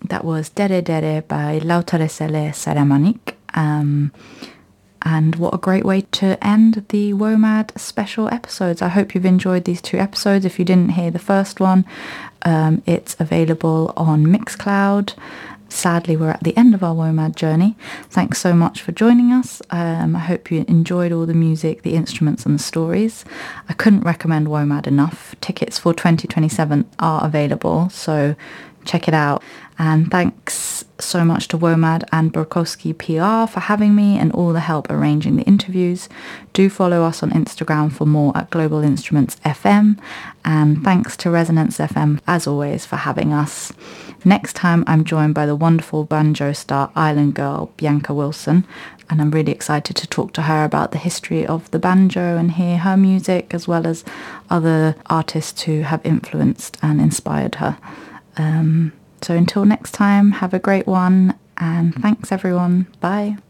That was Dere Dere by Lautaresele Saramanik. And what a great way to end the WOMAD special episodes. I hope you've enjoyed these 2 episodes. If you didn't hear the first one, it's available on Mixcloud. Sadly, we're at the end of our WOMAD journey. Thanks so much for joining us. I hope you enjoyed all the music, the instruments and the stories. I couldn't recommend WOMAD enough. Tickets for 2027 are available, so check it out. And thanks so much to WOMAD and Borkowski PR for having me and all the help arranging the interviews. Do follow us on Instagram for more at Global Instruments FM. And thanks to Resonance FM, as always, for having us. Next time, I'm joined by the wonderful banjo star island girl, Bianca Wilson. And I'm really excited to talk to her about the history of the banjo and hear her music, as well as other artists who have influenced and inspired her. So until next time, have a great one, and thanks everyone. Bye.